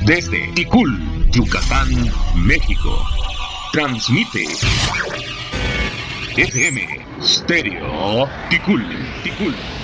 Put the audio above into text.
Desde Ticul, Yucatán, México. Transmite FM Stereo Ticul.